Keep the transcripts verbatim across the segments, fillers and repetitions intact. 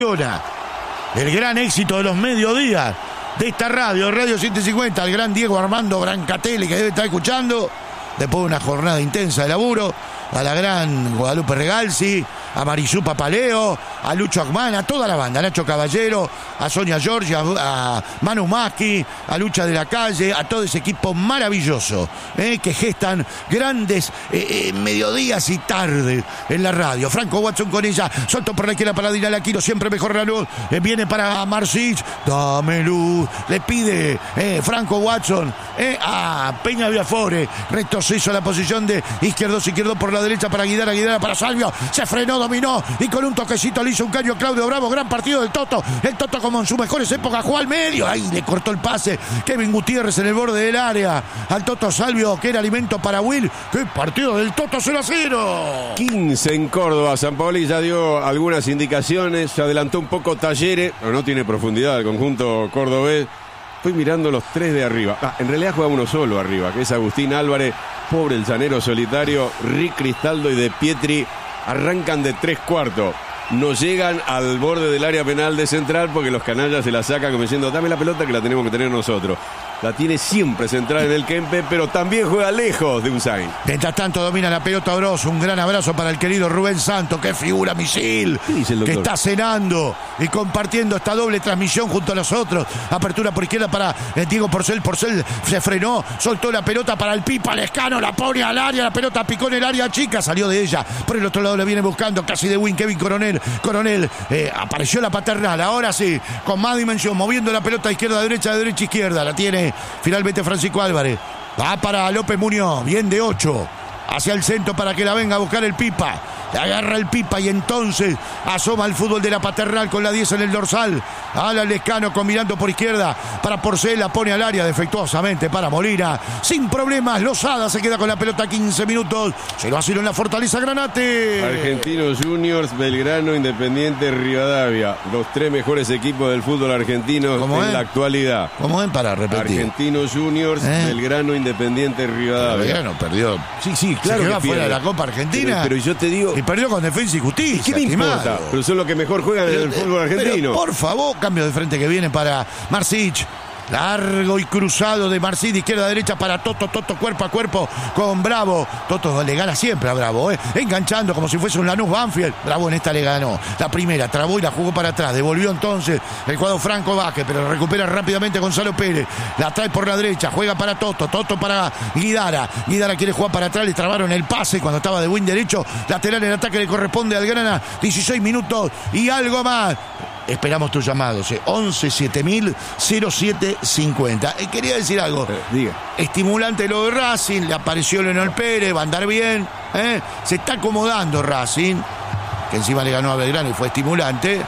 El gran éxito de los mediodías de esta radio, Radio ciento cincuenta, el gran Diego Armando Brancatelli, que debe estar escuchando después de una jornada intensa de laburo, a la gran Guadalupe Regalsi, a Marisú Papaleo, a Lucho Agman, a toda la banda, a Nacho Caballero, a Sonia Giorgi, a, a Manu Maschi, a Lucha de la Calle, a todo ese equipo maravilloso eh, que gestan grandes eh, eh, mediodías y tardes en la radio. Franco Watson con ella, soltó por la izquierda para Dinal Aquino, siempre mejor la luz, eh, viene para Marsic, dame luz, le pide eh, Franco Watson eh, a Peña Viafore, retroceso a la posición de izquierdos, izquierdo por la derecha para Guidara, Guidara para Salvio, se frenó, dominó y con un toquecito le hizo un caño a Claudio Bravo. Gran partido del Toto, el Toto como en sus mejores épocas, jugó al medio, ahí le cortó el pase Kevin Gutiérrez en el borde del área al Toto Salvio, que era alimento para Will. ¡Qué partido del Toto! Cero a cero. quince en Córdoba. Sampaoli ya dio algunas indicaciones, se adelantó un poco Talleres, pero no tiene profundidad el conjunto cordobés. Estoy mirando los tres de arriba. Ah, en realidad juega uno solo arriba, que es Agustín Álvarez. Pobre el llanero solitario. Rick Cristaldo y De Pietri arrancan de tres cuartos. No llegan al borde del área penal de Central porque los canallas se la sacan como diciendo, dame la pelota que la tenemos que tener nosotros. La tiene siempre Central en el Kempe, pero también juega lejos de Unzain. Mientras tanto domina la pelota Oroz. Un gran abrazo para el querido Rubén Santos, que figura misil, que está cenando y compartiendo esta doble transmisión junto a los otros. Apertura por izquierda para eh, Diego Porcel. Porcel se frenó, soltó la pelota para el Pipa Lescano, la pone al área, la pelota picó en el área chica, salió de ella. Por el otro lado la viene buscando casi de win Kevin Coronel. Coronel, eh, apareció la paternal, ahora sí, con más dimensión, moviendo la pelota izquierda a derecha, de derecha a izquierda. La tiene finalmente Francisco Álvarez, va para López Muñoz, bien de ocho, hacia el centro para que la venga a buscar el Pipa. Le agarra el Pipa y entonces asoma el fútbol de la paternal con la diez en el dorsal. Alan Lescano combinando por izquierda para Porcel, la pone al área defectuosamente para Molina. Sin problemas, Lozada se queda con la pelota quince minutos. cero a cero en la Fortaleza Granate. Argentinos Juniors, Belgrano, Independiente, Rivadavia. Los tres mejores equipos del fútbol argentino en es? la actualidad. ¿Cómo ven para repetir? Argentinos Juniors, ¿Eh? Belgrano, Independiente, Rivadavia. Belgrano perdió. Sí, sí, claro. Se quedó fuera de la Copa Argentina. Pero, pero yo te digo. Y perdió con Defensa y Justicia. ¿Qué me importa? Pero son los que mejor juegan en el fútbol argentino. Pero, por favor, cambio de frente que viene para Marsic. Largo y cruzado de Marcic, de izquierda a derecha para Toto, Toto cuerpo a cuerpo con Bravo. Toto le gana siempre a Bravo, ¿eh? enganchando como si fuese un Lanús Banfield. Bravo en esta le ganó. La primera, trabó y la jugó para atrás. Devolvió entonces el cuadro Franco Vázquez, pero recupera rápidamente Gonzalo Pérez. La trae por la derecha, juega para Toto, Toto para Guidara. Guidara quiere jugar para atrás, le trabaron el pase cuando estaba de win derecho. Lateral en ataque le corresponde al Grana. dieciséis minutos y algo más. Esperamos tus llamados, eh. once siete mil cero siete cincuenta. Eh, quería decir algo. Eh, diga. Estimulante lo de Racing, le apareció Leonel Pérez, va a andar bien. Eh. Se está acomodando Racing, que encima le ganó a Belgrano y fue estimulante.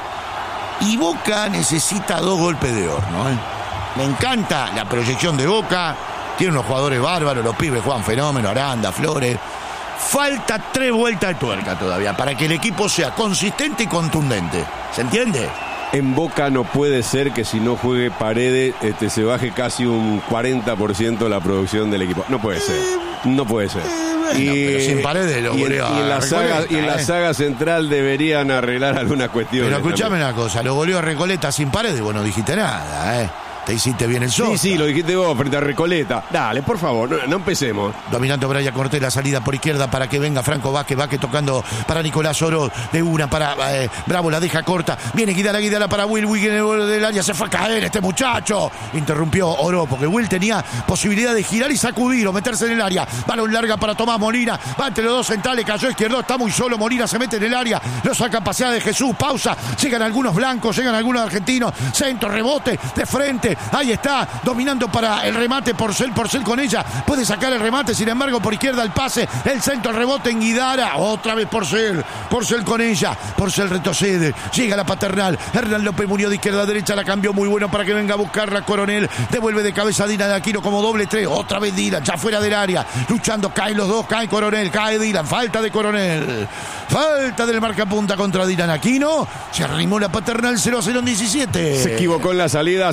Y Boca necesita dos golpes de horno. Eh. Me encanta la proyección de Boca. Tiene unos jugadores bárbaros, los pibes juegan fenómeno, Aranda, Flores. Falta tres vueltas de tuerca todavía para que el equipo sea consistente y contundente. ¿Se entiende? En Boca no puede ser que si no juegue Paredes este, se baje casi un cuarenta por ciento la producción del equipo. No puede ser. No puede ser. Bueno, y, pero sin Paredes lo y, en, y, en la saga, y en la saga central deberían arreglar algunas cuestiones. Pero escuchame también. una cosa, lo goleó a Recoleta sin Paredes, vos no dijiste nada, ¿eh? Te hiciste bien el sol. Sí, sí, lo dijiste vos frente a Recoleta. Dale, por favor, no, no empecemos. Dominando Brian Cortés, la salida por izquierda para que venga Franco Vázquez. Vázquez tocando para Nicolás Oroz. De una para eh, Bravo, la deja corta. Viene Guidara, Guidara para Will. Will en el borde del área. Se fue a caer este muchacho. Interrumpió Oroz porque Will tenía posibilidad de girar y sacudir o meterse en el área. Balón larga para Tomás Molina. Va entre los dos centrales. Cayó izquierdo. Está muy solo. Molina se mete en el área. Lo saca paseada de Jesús. Pausa. Llegan algunos blancos. Llegan algunos argentinos. Centro, rebote de frente. Ahí está, dominando para el remate Porcel, Porcel con ella, puede sacar el remate, sin embargo por izquierda el pase, el centro, el rebote en Guidara, otra vez Porcel, Porcel con ella, Porcel retrocede, llega la paternal, Hernán López Muñoz de izquierda a derecha, la cambió muy bueno para que venga a buscarla Coronel, devuelve de cabeza a Dylan Aquino como doble tres, otra vez Dylan, ya fuera del área, luchando, caen los dos, cae Coronel, cae Dylan, falta de Coronel, falta del marcapunta contra Dylan Aquino, se arrimó la paternal cero a cero en diecisiete. Se equivocó en la salida central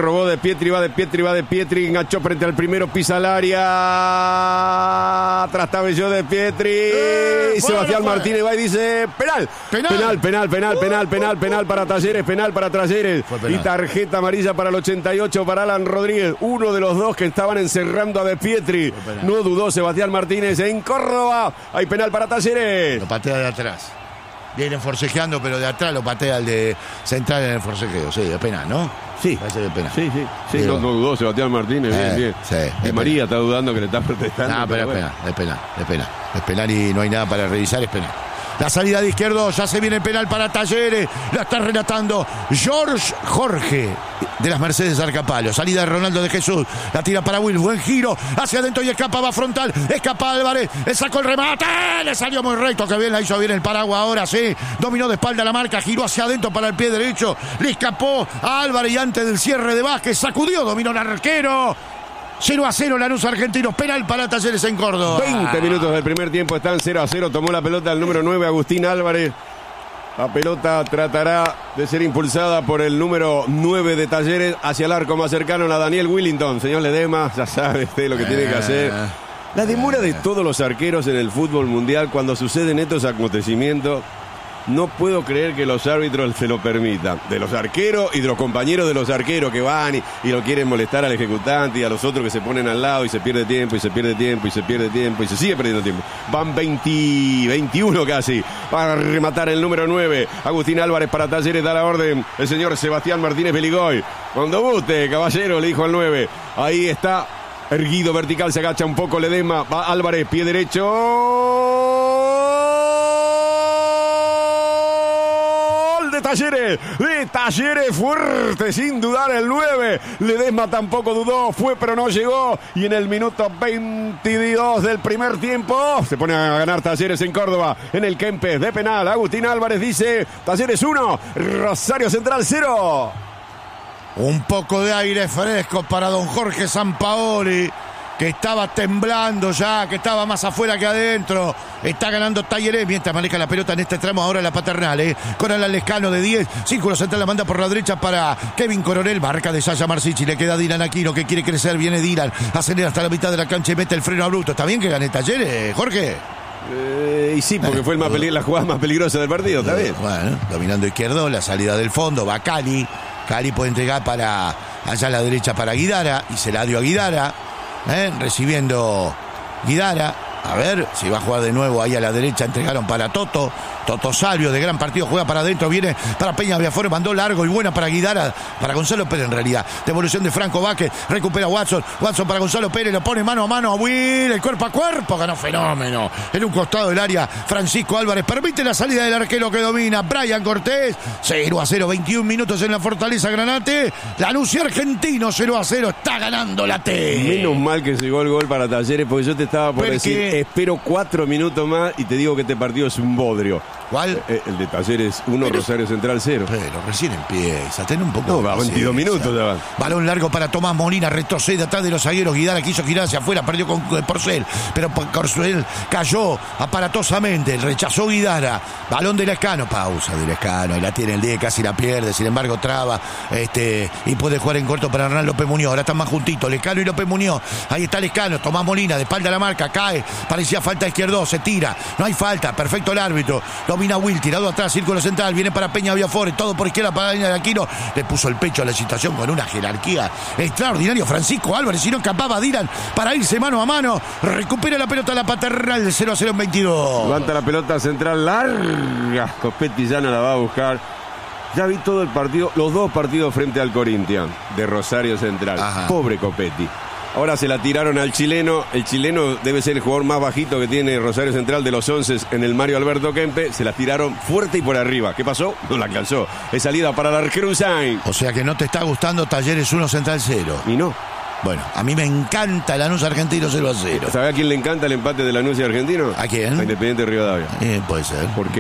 robó de Pietri, va de Pietri, va de Pietri, enganchó frente al primero, pisa al área, trastabilló de Pietri, eh, Sebastián fuera, Martínez fuera. va y dice penal, penal, penal, penal, penal, penal, penal, penal para Talleres, penal para Talleres, y tarjeta amarilla para el ochenta y ocho para Alan Rodríguez, uno de los dos que estaban encerrando a de Pietri, no dudó Sebastián Martínez en Córdoba, hay penal para Talleres. Lo patea de atrás. Vienen forcejeando, pero de atrás lo patea el de Central en el forcejeo. Sí, de penal, ¿no? Sí. Parece de penal. Sí, sí. Sí, no, no dudó Sebastián Martínez. Eh, bien, bien. sí, y María está dudando que le está protestando. No, pero, pero es bueno. penal, es penal, es penal. Es penal y no hay nada para revisar, es penal. La salida de Izquierdo, ya se viene el penal para Talleres. La está relatando George Jorge de las Mercedes Arcapalo. Salida de Ronaldo de Jesús. La tira para Will. Buen giro. Hacia adentro y escapa, va frontal. Escapa Álvarez. Le sacó el remate. Le salió muy recto. Que bien la hizo bien el Paraguay. Ahora sí. Dominó de espalda la marca. Giró hacia adentro para el pie derecho. Le escapó a Álvarez y antes del cierre de Vázquez sacudió. Dominó el arquero. cero a cero Lanús Argentino, penal para Talleres en Córdoba. veinte minutos del primer tiempo, están cero a cero. Tomó la pelota el número nueve, Agustín Álvarez. La pelota tratará de ser impulsada por el número nueve de Talleres hacia el arco más cercano, la Daniel Willington. Señor Ledesma, ya sabe usted lo que tiene que hacer. La demora de todos los arqueros en el fútbol mundial cuando suceden estos acontecimientos. No puedo creer que los árbitros se lo permitan. De los arqueros y de los compañeros de los arqueros que van y, y lo quieren molestar al ejecutante y a los otros que se ponen al lado y se pierde tiempo y se pierde tiempo y se pierde tiempo y se sigue perdiendo tiempo. Van veinte, veintiuno casi para rematar el número nueve. Agustín Álvarez para Talleres, da la orden el señor Sebastián Martínez Beligoy. Cuando guste, caballero, le dijo al nueve. Ahí está, erguido vertical, se agacha un poco Ledesma. Va Álvarez, pie derecho. De Talleres, de Talleres fuerte, sin dudar el nueve. Ledesma tampoco dudó, fue pero no llegó. Y en el minuto veintidós del primer tiempo se pone a ganar Talleres en Córdoba, en el Kempes de penal. Agustín Álvarez dice: Talleres uno, Rosario Central cero. Un poco de aire fresco para don Jorge Sampaoli, que estaba temblando ya, que estaba más afuera que adentro. Está ganando Talleres mientras maneja la pelota en este tramo ahora la Paternal, ¿eh? Con Alan Lescano de diez, círculo central, la manda por la derecha para Kevin Coronel, marca de Sasha Marsichi, le queda Dylan Aquino que quiere crecer, viene Dylan, acelera hasta la mitad de la cancha y mete el freno a bruto. ¿Está bien que gane Talleres, Jorge? Eh, y sí, porque fue el más peli- la jugada más peligrosa del partido, ¿está bien? Bueno, dominando Izquierdo, la salida del fondo, va Cali. Cali puede entregar para allá a la derecha para Guidara y se la dio a Guidara. ¿Eh? Recibiendo Guidara. A ver si va a jugar de nuevo ahí a la derecha. Entregaron para Toto. Toto Salvio de gran partido. Juega para adentro. Viene para Peña Viafore. Mandó largo y buena para Guidara. Para Gonzalo Pérez en realidad. Devolución de Franco Vázquez. Recupera Watson. Watson para Gonzalo Pérez. Lo pone mano a mano a Will. El cuerpo a cuerpo. Ganó fenómeno. En un costado del área. Francisco Álvarez. Permite la salida del arquero que domina. Brian Cortés. cero a cero. veintiún minutos en la Fortaleza Granate. Lanús y Argentino. cero a cero. Está ganando la T. Menos mal que llegó el gol para Talleres, porque yo te estaba por ¿Por decir, qué? espero cuatro minutos más y te digo que este partido es un bodrio. ¿Cuál? Eh, el de Talleres uno, Pero- Rosario Central cero. Pero recién empieza, ten un poco No, de va, veintidós paciencia. minutos ya van. Balón largo para Tomás Molina, retrocede atrás de los zagueros. Guidara quiso girar hacia afuera, perdió con eh, Porcel, pero P- Porcel cayó aparatosamente, rechazó Guidara. Balón de Lescano, pausa de Lescano, y la tiene el diez, casi la pierde, sin embargo traba este y puede jugar en corto para Hernán López Muñoz. Ahora están más juntitos, Lescano y López Muñoz. Ahí está Lescano, Tomás Molina, de espalda a la marca, cae, parecía falta izquierdo, se tira, no hay falta, perfecto el árbitro. Domina Will, tirado atrás, círculo central, viene para Peña Viafore, todo por izquierda para Daniel Aquino. Le puso el pecho a la situación con una jerarquía extraordinaria. Francisco Álvarez, si no escapaba Dylan para irse mano a mano. Recupera la pelota la Paternal, cero a cero en veintidós. Levanta la pelota central larga. Copetti ya no la va a buscar. Ya vi todo el partido, los dos partidos frente al Corinthians de Rosario Central. Ajá. Pobre Copetti. Ahora se la tiraron al chileno. El chileno debe ser el jugador más bajito que tiene Rosario Central de los once en el Mario Alberto Kempe. Se la tiraron fuerte y por arriba. ¿Qué pasó? No la alcanzó. Es salida para el arquero Usain. O sea que no te está gustando Talleres uno, Central cero. Y no. Bueno, a mí me encanta Lanús Argentino cero a cero. ¿Sabe a quién le encanta el empate de Lanús y Argentino? ¿A quién? A Independiente Rivadavia. Eh, puede ser. ¿Por qué?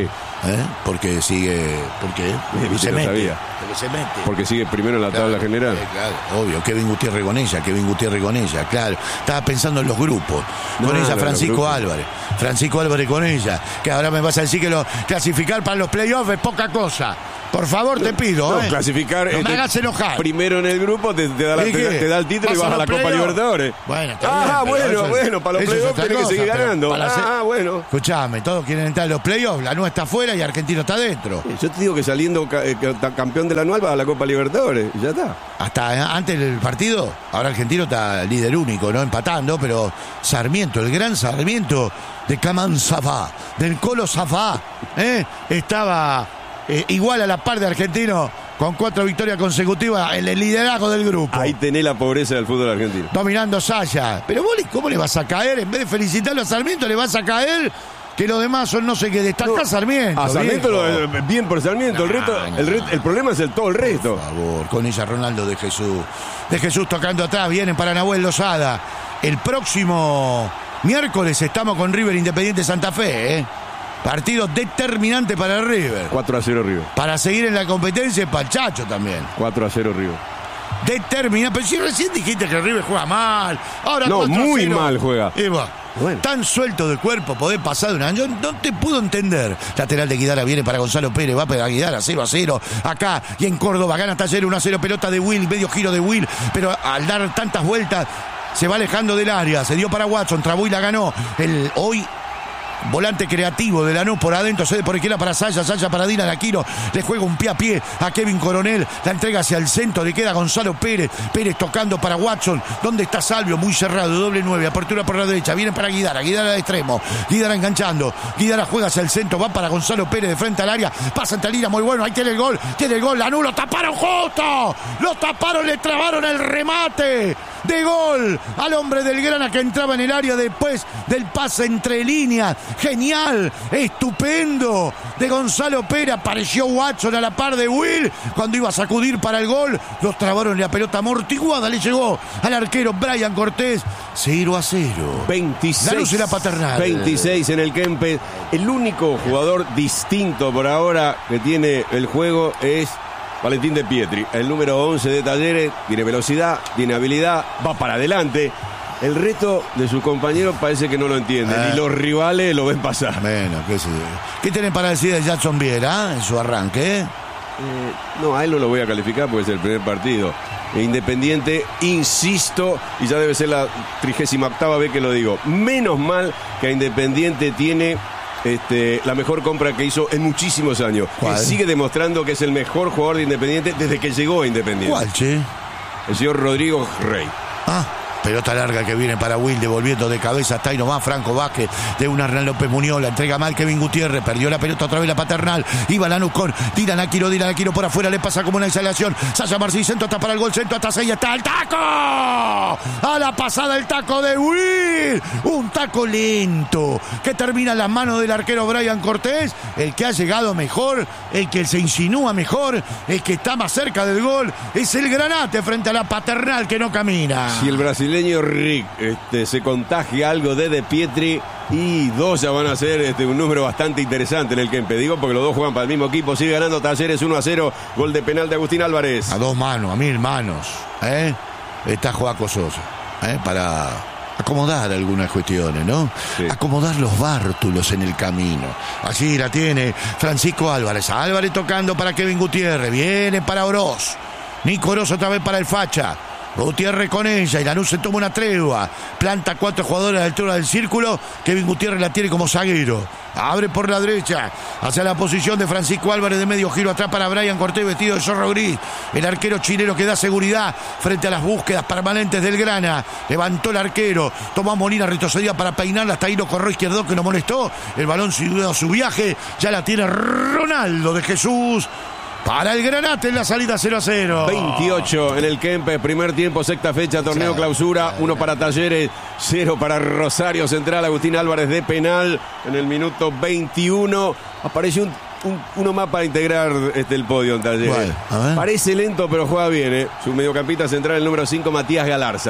¿Eh? Porque sigue. ¿Por qué? Porque se no mete. sabía. Porque se mete. Porque sigue primero en la Claro, tabla general. eh, claro, obvio. Kevin Gutiérrez con ella, Kevin Gutiérrez con ella, claro. Estaba pensando en los grupos. Con No, ella no, Francisco los grupos. Álvarez. Francisco Álvarez con ella. Que ahora me vas a decir que lo, clasificar para los playoffs es poca cosa. Por favor, te pido. No, ¿eh? clasificar. No me este, hagas enojar. Primero en el grupo te, te, da, la, ¿Y te, qué? te da el título y ¿Vas vas a a la los Copa playoffs? Libertadores. Bueno, está ah, bien, pero bueno, eso- bueno, para los eso es playoffs otra tenés que cosa, seguir pero ganando. para hacer- Ah, bueno. Escuchame, todos quieren entrar a los playoffs. La nueva está afuera y Argentino está adentro. Yo te digo que saliendo ca- eh, ca- campeón del anual vas a la Copa Libertadores. Y ya está. Hasta eh, antes del partido, ahora Argentino está líder único, ¿no? Empatando, pero Sarmiento, el gran Sarmiento de Camán Zafá, del Colo Zafá, ¿eh? Estaba eh, igual a la par de Argentino con cuatro victorias consecutivas en el liderazgo del grupo. Ahí tenés la pobreza del fútbol argentino. Dominando Saya. Pero vos, ¿cómo le vas a caer? En vez de felicitarlo a Sarmiento, le vas a caer que los demás son no sé qué. Destaca No, a Sarmiento. A Sarmiento, viejo. lo- bien por Sarmiento. el, No, resto, no. el, re- el problema es el todo el resto. Por favor, con ella Ronaldo de Jesús. De Jesús tocando atrás, vienen para Nahuel Lozada. El próximo miércoles estamos con River Independiente Santa Fe, ¿eh? Partido determinante para River. cuatro a cero River. Para seguir en la competencia y para el Chacho también. cuatro a cero River. Determinante. Pero si recién dijiste que River juega mal. Ahora No, cuatro a muy cero. mal juega. Y va. Bueno. Tan suelto del cuerpo, poder pasar de un año. No te puedo entender. Lateral de Guidara viene para Gonzalo Pérez. Va para Guidara cero a cero. Acá y en Córdoba gana Taller uno a cero. Pelota de Will, medio giro de Will. Pero al dar tantas vueltas se va alejando del área. Se dio para Watson. Trabó y la ganó. El hoy volante creativo de Lanús por adentro, cede por izquierda para Saya, Saya para Dylan Aquino, le juega un pie a pie a Kevin Coronel, la entrega hacia el centro, le queda Gonzalo Pérez, Pérez tocando para Watson, ¿dónde está Salvio? Muy cerrado, doble nueve, apertura por la derecha, viene para Guidara, Guidara de extremo, Guidara enganchando, Guidara juega hacia el centro, va para Gonzalo Pérez de frente al área, pasa entre línea, muy bueno, ahí tiene el gol, tiene el gol, Lanús, lo taparon justo, lo taparon, le trabaron el remate de gol al hombre del Grana que entraba en el área después del pase entre líneas. Genial, estupendo de Gonzalo Pérez. Apareció Watson a la par de Will cuando iba a sacudir para el gol. Los trabaron y la pelota amortiguada le llegó al arquero Brian Cortés. cero a cero. veintiséis. Lanús y la Paternal. veintiséis en el Kempes. El único jugador distinto por ahora que tiene el juego es Valentín de Pietri, el número once de Talleres. Tiene velocidad, tiene habilidad, va para adelante. El resto de sus compañeros parece que no lo entienden. Eh. Y los rivales lo ven pasar. Bueno, qué sé yo. ¿Qué tienen para decir de Jackson Viera en su arranque? Eh, no, a él no lo voy a calificar porque es el primer partido. E Independiente, insisto, y ya debe ser la trigésima octava vez que lo digo. Menos mal que a Independiente tiene este, la mejor compra que hizo en muchísimos años. ¿Cuál? Que sigue demostrando que es el mejor jugador de Independiente desde que llegó a Independiente. ¿Cuál, che? El señor Rodrigo Rey. Ah, pelota larga que viene para Will, devolviendo de cabeza, está ahí nomás Franco Vázquez, de una Hernán López Muñoz, la entrega mal Kevin Gutiérrez, perdió la pelota otra vez la Paternal, iba Lanús con Dylan Aquino, Dylan Aquino por afuera, le pasa como una exhalación, Saya Marcí, centro hasta para el gol, centro hasta seis, está el taco, a la pasada el taco de Will, un taco lento, que termina en las manos del arquero Brian Cortés, el que ha llegado mejor, el que se insinúa mejor, el que está más cerca del gol, es el Granate frente a la Paternal que no camina. Si el brasileño Rick este, se contagia algo de De Pietri, y dos ya van a ser este, un número bastante interesante en el Kempe. Digo porque los dos juegan para el mismo equipo. Sigue ganando Talleres uno a cero. Gol de penal de Agustín Álvarez. A dos manos, a mil manos. ¿eh? Está Joaco Sosa. ¿eh? Para acomodar algunas cuestiones, ¿no? Sí. Acomodar los bártulos en el camino. Allí la tiene Francisco Álvarez. Álvarez tocando para Kevin Gutiérrez. Viene para Oroz. Nico Oroz otra vez para el Facha. Gutiérrez con ella y Lanús se toma una tregua. Planta cuatro jugadores a la altura del círculo. Kevin Gutiérrez la tiene como zaguero. Abre por la derecha hacia la posición de Francisco Álvarez de medio giro atrás para Brian Cortés vestido de zorro gris. El arquero chileno que da seguridad frente a las búsquedas permanentes del Grana. Levantó el arquero. Tomás Molina retrocedía para peinarla. Hasta ahí lo corrió izquierdo que no molestó. El balón siguió su viaje. Ya la tiene Ronaldo de Jesús. Para el Granate en la salida cero a cero. veintiocho en el Kempe, primer tiempo, sexta fecha, torneo Claro. clausura, uno para Talleres, cero para Rosario Central. Agustín Álvarez de penal en el minuto veintiuno. Apareció un, un- uno más para integrar este, el podio en Talleres. ¿Cuál? A ver. Parece lento, pero juega bien, ¿eh? Su mediocampista central, el número cinco, Matías Galarza.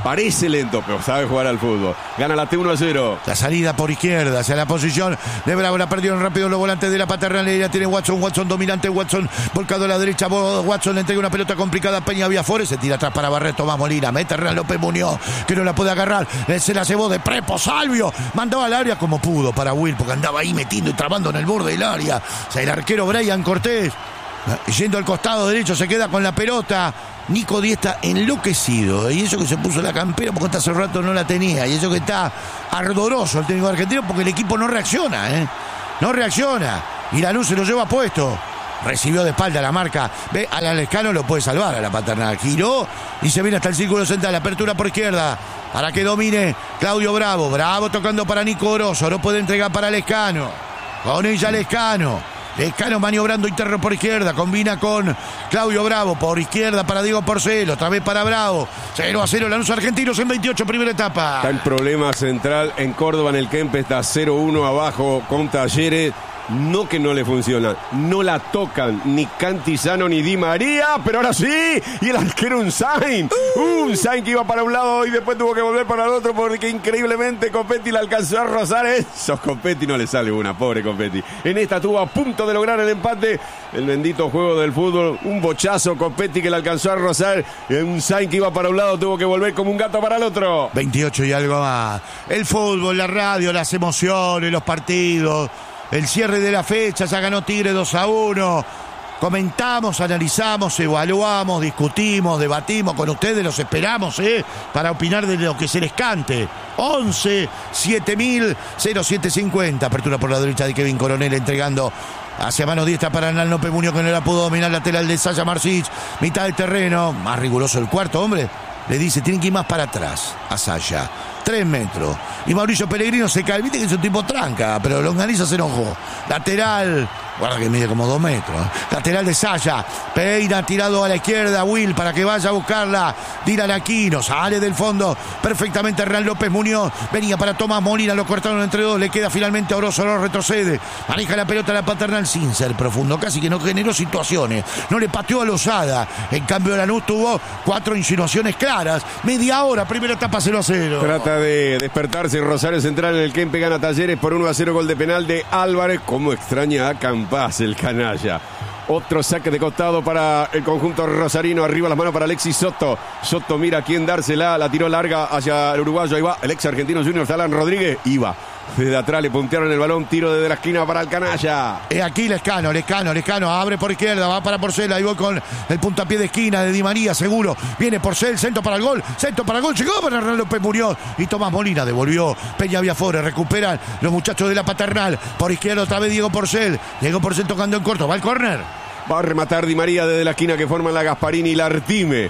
Parece lento, pero sabe jugar al fútbol. Gana la T uno a cero. La salida por izquierda hacia la posición de Bravo. La perdieron rápido los volantes de la Paternal. Ya tiene Watson. Watson dominante. Watson volcado a la derecha. Watson le entrega una pelota complicada a Peña Viafores. Se tira atrás para Barret. Tomás Molina. Mete Hernán López Muñoz, que no la puede agarrar. Se la cebó de Prepo. Salvio. Mandaba al área como pudo para Will, porque andaba ahí metiendo y trabando en el borde del área. O sea, el arquero Brian Cortés, yendo al costado derecho, se queda con la pelota. Nico Díez está enloquecido, y eso que se puso la campera porque hasta hace rato no la tenía, y eso que está ardoroso el técnico argentino porque el equipo no reacciona, ¿eh? No reacciona, y Lanús se lo lleva puesto. Recibió de espalda la marca, ve, al Lescano lo puede salvar a la Paternal, giró y se viene hasta el círculo central, apertura por izquierda para que domine Claudio Bravo. Bravo tocando para Nico Grosso, no puede entregar para Lescano, con ella Lescano. Lescano maniobrando interno por izquierda, combina con Claudio Bravo, por izquierda para Diego Porcel, otra vez para Bravo. cero a cero Lanús Argentinos en veintiocho, primera etapa. Está el problema central en Córdoba, en el Kempes, está cero uno abajo con Talleres. No que no le funciona, no la tocan ni Cantizano ni Di María, pero ahora sí, y el arquero Unzain, uh. Unzain que iba para un lado y después tuvo que volver para el otro porque increíblemente Copetti le alcanzó a rozar. Esos Copetti no le sale una, pobre Copetti. En esta estuvo a punto de lograr el empate, el bendito juego del fútbol, un bochazo Copetti que le alcanzó a rozar, Unzain que iba para un lado tuvo que volver como un gato para el otro. veintiocho y algo más, el fútbol, la radio, las emociones, los partidos. El cierre de la fecha, ya ganó Tigre dos a uno. Comentamos, analizamos, evaluamos, discutimos, debatimos con ustedes, los esperamos, ¿eh? Para opinar de lo que se les cante. once siete mil cero siete cincuenta. Apertura por la derecha de Kevin Coronel entregando hacia mano diestra para Hernán López Muñoz, que no la pudo dominar, lateral de Sasha Marsic. Mitad del terreno, más riguroso el cuarto, hombre. Le dice, tienen que ir más para atrás a Sasha. Tres metros. Y Mauricio Pellegrino se cae. Viste que es un tipo tranca, pero Longaniza se enojó. Lateral. Guarda que mide como dos metros. ¿eh? Lateral de Sasha. Peina tirado a la izquierda. Will para que vaya a buscarla. Dylan Aquino. Sale del fondo perfectamente Hernán López Muñoz. Venía para Tomás Molina. Lo cortaron entre dos. Le queda finalmente a Oroso. No retrocede. Maneja la pelota a la Paternal sin ser profundo. Casi que no generó situaciones. No le pateó a Lozada. En cambio Lanús tuvo cuatro insinuaciones claras. Media hora. Primera etapa cero a cero. Trata de despertarse Rosario Central en el Kempe, gana Talleres por uno a cero, gol de penal de Álvarez. Como extraña a Campás el canalla. Otro saque de costado para el conjunto rosarino. Arriba las manos para Alexis Soto. Soto mira a quién dársela. La tiró larga hacia el uruguayo. Ahí va el ex argentino Junior Alan Rodríguez. Iba desde atrás, le puntearon el balón. Tiro desde la esquina para el canalla. Es aquí Lescano, Lescano, Lescano. Abre por izquierda, va para Porcel. Ahí voy con el puntapié de esquina de Di María, seguro. Viene Porcel, centro para el gol. Centro para el gol. Llegó para Hernán López Muñoz. Y Tomás Molina devolvió. Peña Viafores. Recuperan los muchachos de la Paternal. Por izquierda otra vez Diego Porcel. Diego Porcel tocando en corto. Va el córner. Va a rematar Di María desde la esquina que forman la Gasparini y la Artime.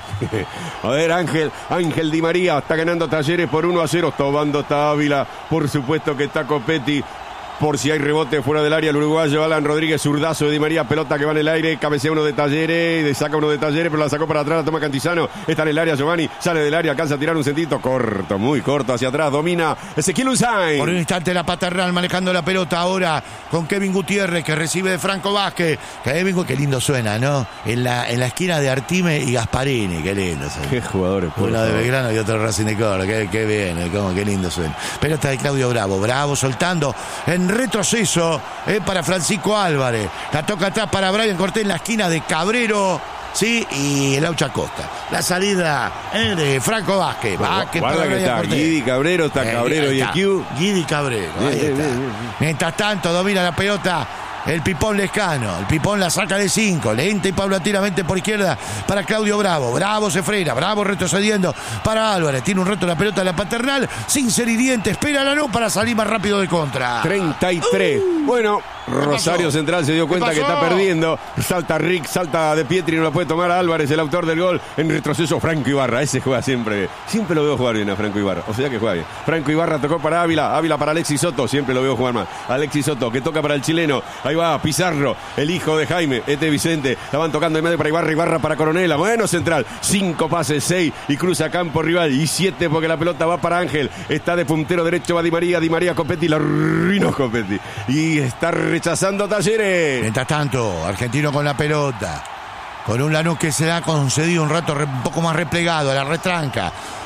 A ver, Ángel, Ángel Di María está ganando Talleres por uno a cero. Tobando está Ávila. Por supuesto que está Copetti. Por si hay rebote fuera del área, el uruguayo Alan Rodríguez, zurdazo de Di María, pelota que va en el aire, cabecea uno de Talleres, saca uno de Talleres, pero la sacó para atrás, la toma Cantizano, está en el área Giovanni, sale del área, alcanza a tirar un centito corto, muy corto hacia atrás, domina Ezequiel Unzain. Por un instante la Paternal manejando la pelota ahora con Kevin Gutiérrez, que recibe de Franco Vázquez. Kevin, qué lindo suena, ¿no? En la, en la esquina de Artime y Gasparini, qué lindo suena. Qué jugadores. Uno de Belgrano y otro Racing de Córdoba, qué, qué bien, cómo, qué lindo suena. Pelota de Claudio Bravo, Bravo soltando en retroceso eh, para Francisco Álvarez. La toca atrás para Brian Cortés en la esquina de Cabrero. Sí, y el Aucha Costa. La salida eh, de Franco Vázquez. Vázquez Guarda que está Guidi Cabrero, está eh, Cabrero y el Q. Guidi Cabrero, ahí bien, está. Bien, bien, bien. Mientras tanto, domina la pelota el Pipón Lescano. El Pipón la saca de cinco. Lenta y paulatinamente por izquierda para Claudio Bravo. Bravo se frena. Bravo retrocediendo para Álvarez. Tiene un reto la pelota de la Paternal. Sin ser hiriente. Espera la no para salir más rápido de contra. treinta y tres. Uh, bueno, Rosario Central se dio cuenta que está perdiendo. Salta Rick, salta de Pietri. No la puede tomar a Álvarez, el autor del gol. En retroceso, Franco Ibarra. Ese juega siempre. Siempre lo veo jugar bien a Franco Ibarra. O sea que juega bien. Franco Ibarra tocó para Ávila. Ávila para Alexis Soto. Siempre lo veo jugar más. Alexis Soto que toca para el chileno. Ahí va Pizarro, el hijo de Jaime, este Vicente, la van tocando en medio para Ibarra, Ibarra para Coronela, bueno Central, cinco pases, seis y cruza campo rival y siete porque la pelota va para Ángel, está de puntero derecho, va Di María, Di María Copetti, la ruinó Copetti y está rechazando Talleres. Mientras tanto, Argentino con la pelota, con un Lanús que se ha concedido un rato un poco más replegado a la retranca.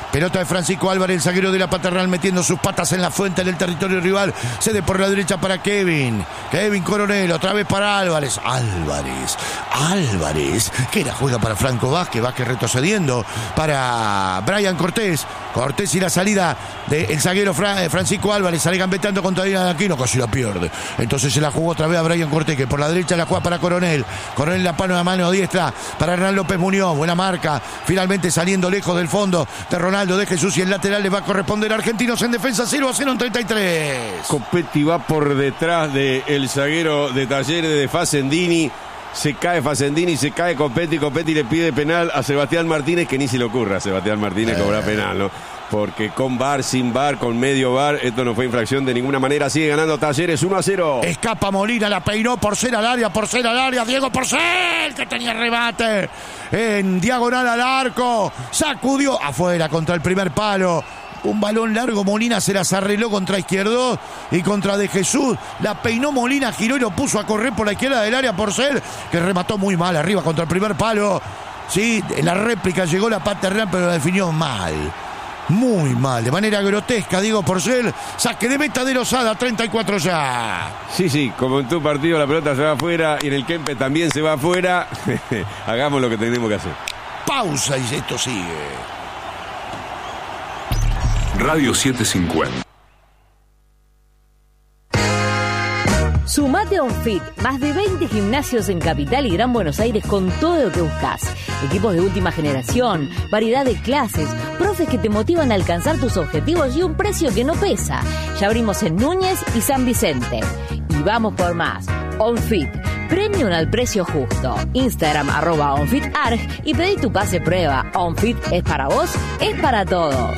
Pelota de Francisco Álvarez, el zaguero de la Paternal, metiendo sus patas en la fuente del territorio rival. Cede por la derecha para Kevin. Kevin Coronel, otra vez para Álvarez. Álvarez, Álvarez, que la juega para Franco Vázquez. Vázquez retrocediendo para Brian Cortés. Cortés y la salida del zaguero Fra- Francisco Álvarez. Sale gambeteando contra Dylan Aquino, casi la pierde. Entonces se la jugó otra vez a Brian Cortés, que por la derecha la juega para Coronel. Coronel la mano a mano diestra para Hernán López Muñoz. Buena marca. Finalmente saliendo lejos del fondo de Ronaldo de Jesús, y el lateral le va a corresponder a Argentinos en defensa. Cero a cero en treinta y tres. Copetti va por detrás del zaguero de Talleres de Facendini. Se cae Facendini, se cae Copetti. Copetti le pide penal a Sebastián Martínez, que ni se le ocurra a Sebastián Martínez eh. cobrar penal, ¿no? Porque con V A R, sin V A R, con medio V A R, esto no fue infracción de ninguna manera. Sigue ganando Talleres uno a cero. Escapa Molina, la peinó por ser al área, por ser al área. Diego Porcel, que tenía remate en diagonal al arco. Sacudió afuera contra el primer palo. Un balón largo, Molina se las arregló contra Izquierdo y contra De Jesús. La peinó Molina, giró y lo puso a correr por la izquierda del área Porcel, que remató muy mal arriba contra el primer palo. Sí, en la réplica llegó la Paternal, pero la definió mal. Muy mal, de manera grotesca, Diego Porcel. Saque de meta de Lozada, treinta y cuatro ya. Sí, sí, como en tu partido la pelota se va afuera y en el Kempe también se va afuera. Hagamos lo que tenemos que hacer. Pausa y esto sigue. Radio setecientos cincuenta. Sumate a OnFit, más de veinte gimnasios en Capital y Gran Buenos Aires con todo lo que buscas. Equipos de última generación, variedad de clases, profes que te motivan a alcanzar tus objetivos y un precio que no pesa. Ya abrimos en Núñez y San Vicente. Y vamos por más. OnFit, premium al precio justo. Instagram arroba OnFitArg y pedí tu pase prueba. OnFit es para vos, es para todos.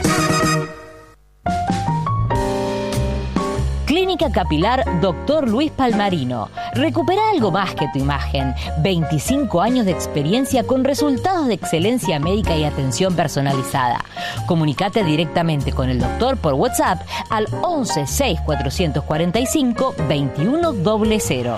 Clínica Capilar Doctor Luis Palmarino. Recupera algo más que tu imagen. veinticinco años de experiencia con resultados de excelencia médica y atención personalizada. Comunicate directamente con el doctor por WhatsApp al once seis cuatrocientos cuarenta y cinco veintiuno cero cero.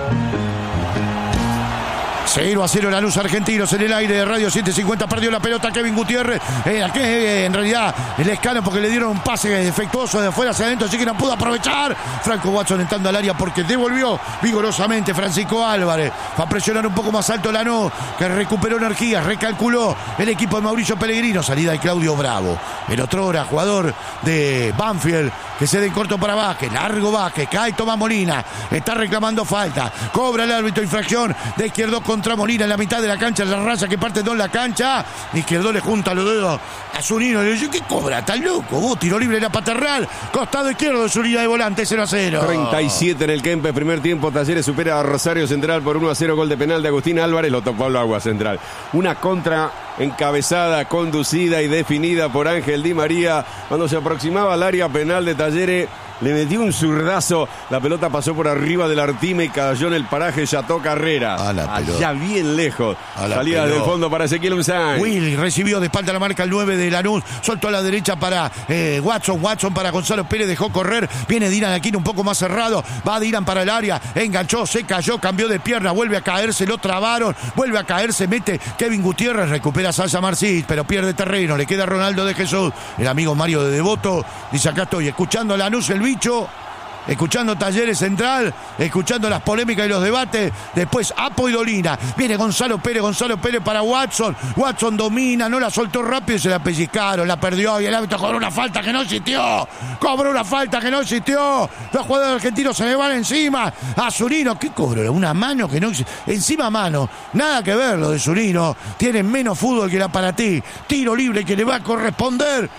cero a cero Lanús Argentinos en el aire de Radio setecientos cincuenta. Perdió la pelota Kevin Gutiérrez. Eh, que, eh, en realidad el escano porque le dieron un pase defectuoso de afuera hacia adentro, así que no pudo aprovechar. Franco Watson entrando al área porque devolvió vigorosamente Francisco Álvarez. Va a presionar un poco más alto Lanús, que recuperó energías, recalculó el equipo de Mauricio Pellegrino. Salida de Claudio Bravo, el otrora jugador de Banfield, que se den corto para Vázquez. Largo Vázquez, cae Tomás Molina, está reclamando falta. Cobra el árbitro infracción de Izquierdo contra Molina en la mitad de la cancha, la raya que parte dos en la cancha. Izquierdo le junta los dedos a Zunino y le dice: ¿qué cobra? ¿Estás loco? Vos, tiro libre de la Paternal, costado izquierdo de su línea de volante, cero a cero. treinta y siete en el Kempe, primer tiempo. Talleres supera a Rosario Central por uno a cero, gol de penal de Agustín Álvarez, lo topó Pablo Agua Central. Una contra encabezada, conducida y definida por Ángel Di María. Cuando se aproximaba al área penal de Talleres, le metió un zurdazo, la pelota pasó por arriba del Artime y cayó en el paraje Chateau Carrera. Allá bien lejos. Salida del fondo para Ezequiel Unzain. Will recibió de espalda la marca el nueve de Lanús, soltó a la derecha para eh, Watson, Watson para Gonzalo Pérez, dejó correr, viene Dylan Aquino un poco más cerrado, va Dylan para el área, enganchó, se cayó, cambió de pierna, vuelve a caerse, lo trabaron, vuelve a caerse, mete Kevin Gutiérrez, recupera Sasha Marcís, pero pierde terreno, le queda Ronaldo de Jesús, el amigo Mario de Devoto, dice: acá estoy, escuchando a Lanús el bicho, escuchando Talleres Central, escuchando las polémicas y los debates. Después Apo y Dolina, viene Gonzalo Pérez, Gonzalo Pérez para Watson, Watson domina, no la soltó rápido y se la pellizcaron, la perdió y el árbitro cobró una falta que no existió, cobró una falta que no existió, los jugadores argentinos se le van encima a Zunino. ¿Qué cobró? Una mano que no existió, encima mano, nada que ver lo de Zunino, tiene menos fútbol que la para ti, tiro libre que le va a corresponder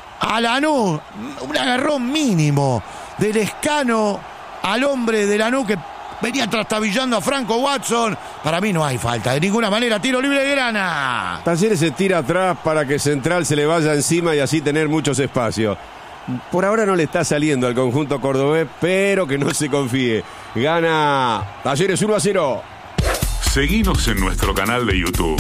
a Lanús, un agarrón mínimo del escano al hombre de Lanús que venía trastabillando a Franco Watson. Para mí no hay falta de ninguna manera, tiro libre de Grana. Talleres se tira atrás para que Central se le vaya encima y así tener muchos espacios. Por ahora no le está saliendo al conjunto cordobés, pero que no se confíe. Gana Talleres uno a cero. Seguinos en nuestro canal de YouTube,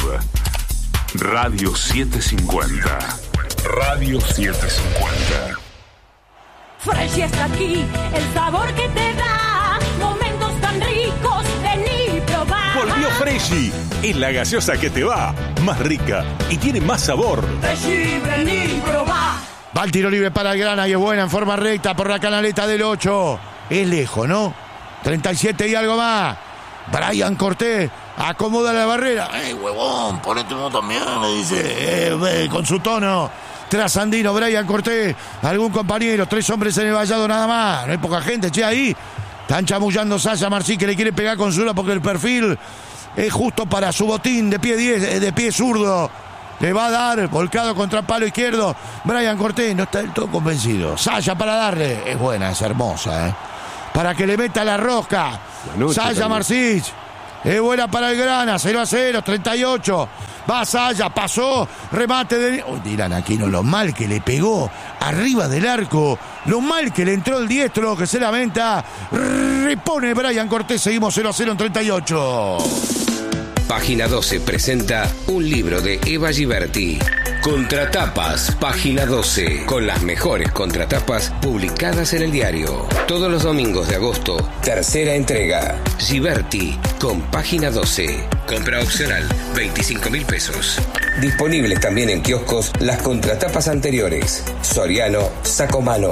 Radio setecientos cincuenta. Radio setecientos cincuenta. Fresh está aquí, el sabor que te da momentos tan ricos, vení probar. Volvió Freshy. Es la gaseosa que te va, más rica y tiene más sabor. Freshy, vení, probá. Va el tiro libre para el Grana y es buena en forma recta por la canaleta del ocho. Es lejos, ¿no? treinta y siete y algo más. Brian Cortés acomoda la barrera. ¡Ey, huevón! Ponete vos también, le dice. Eh, eh, con su tono. Trasandino, Brian Cortés. Algún compañero. Tres hombres en el vallado nada más. No hay poca gente, che, ahí. Están chamullando Sasha Marcí, que le quiere pegar con Zula porque el perfil es justo para su botín de pie diez, de pie zurdo. Le va a dar, volcado contra el palo izquierdo. Brian Cortés no está del todo convencido. Sasha para darle. Es buena, es hermosa, ¿eh? Para que le meta la rosca. Sasha Marcí. Es buena para el Grana. cero a cero, treinta y ocho. Va Sasha, pasó. Remate de... Oh, dirán Aquino lo mal que le pegó arriba del arco. Lo mal que le entró el diestro, que se lamenta. Repone Brian Cortés. Seguimos cero a cero en treinta y ocho. Página doce presenta un libro de Eva Giberti. Contratapas, Página doce, con las mejores contratapas publicadas en el diario. Todos los domingos de agosto, tercera entrega. Giberti, con Página doce. Compra opcional, veinticinco mil pesos. Disponibles también en kioscos las contratapas anteriores. Soriano, Sacomano.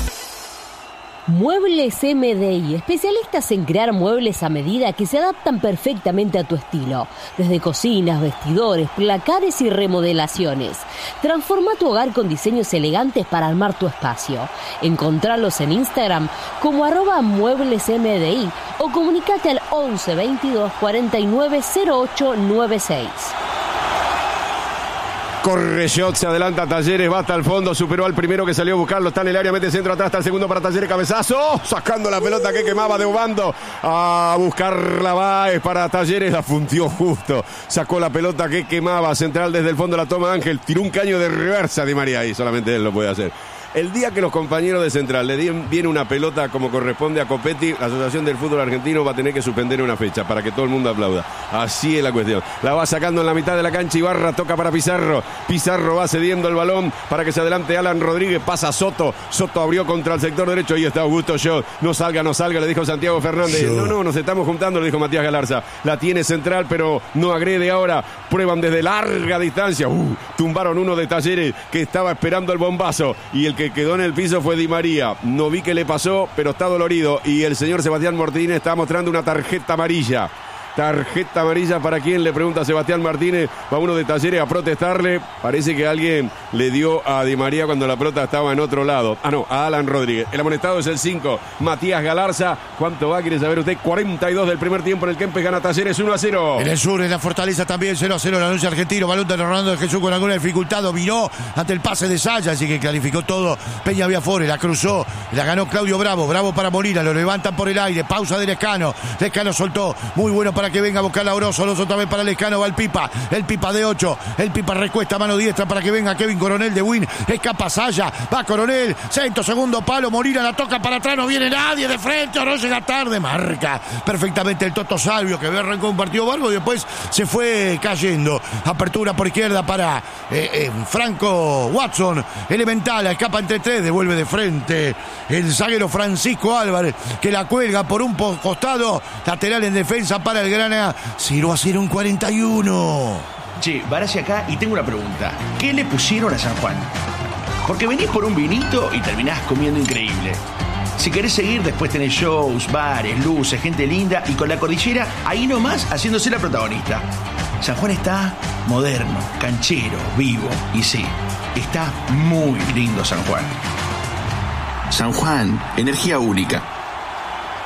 Muebles M D I, especialistas en crear muebles a medida que se adaptan perfectamente a tu estilo. Desde cocinas, vestidores, placares y remodelaciones. Transforma tu hogar con diseños elegantes para armar tu espacio. Encontralos en Instagram como arroba muebles M D I o comunicate al once veintidós cuarenta y nueve cero ocho noventa y seis. Corre Shot, se adelanta Talleres, va hasta el fondo, superó al primero que salió a buscarlo, está en el área, mete centro atrás, está el segundo para Talleres, cabezazo, sacando la pelota que quemaba de Obando, a buscarla va, es para Talleres, la fundió justo, sacó la pelota que quemaba, central desde el fondo la toma Ángel, tiró un caño de reversa Di María y solamente él lo puede hacer. El día que los compañeros de Central le den bien una pelota como corresponde a Copetti, la Asociación del Fútbol Argentino va a tener que suspender una fecha para que todo el mundo aplauda. Así es la cuestión. La va sacando en la mitad de la cancha Ibarra, toca para Pizarro. Pizarro va cediendo el balón para que se adelante Alan Rodríguez, pasa Soto. Soto abrió contra el sector derecho, ahí está Augusto Shot. No salga, no salga, le dijo Santiago Fernández. Yo. No, no, nos estamos juntando, le dijo Matías Galarza. La tiene Central, pero no agrede ahora. Prueban desde larga distancia. Uh, tumbaron uno de Talleres que estaba esperando el bombazo y el que quedó en el piso fue Di María. No vi qué le pasó, pero está dolorido. Y el señor Sebastián Martínez está mostrando una tarjeta amarilla. Tarjeta amarilla para quien, le pregunta a Sebastián Martínez. Va uno de Talleres a protestarle. Parece que alguien le dio a Di María cuando la pelota estaba en otro lado. Ah, no, a Alan Rodríguez. El amonestado es el cinco, Matías Galarza. ¿Cuánto va? ¿Quiere saber usted? cuarenta y dos del primer tiempo en el Kempes, gana Talleres uno a cero. En el sur, en la Fortaleza también cero a cero. El anuncio argentino. Balón de Rolando de Jesús con alguna dificultad. Dominó ante el pase de Saya, así que clarificó todo. Peña Viafore, la cruzó. La ganó Claudio Bravo. Bravo para Molina. Lo levantan por el aire. Pausa de Lescano. Lescano soltó. Muy bueno para que venga a buscar a Orozo. Orozo otra vez para Lescano. Va el Pipa. El Pipa de ocho. El Pipa recuesta mano diestra para que venga Kevin Coronel de Win. Escapa Saya. Va Coronel. Centro, segundo palo. Molina la toca para atrás. No viene nadie de frente. Orozo llega tarde. Marca perfectamente el Toto Salvio, que había arrancado un partido barbo y después se fue cayendo. Apertura por izquierda para eh, eh, Franco Watson. Elemental. Escapa entre tres. Devuelve de frente el zaguero Francisco Álvarez, que la cuelga por un costado. Lateral en defensa para el Grana. cero a cero en cuarenta y uno. Che, varase acá y tengo una pregunta. ¿Qué le pusieron a San Juan? Porque venís por un vinito y terminás comiendo increíble. Si querés seguir, después tenés shows, bares, luces, gente linda y con la cordillera ahí nomás haciéndose la protagonista. San Juan está moderno, canchero, vivo y sí, está muy lindo San Juan. San Juan, energía única.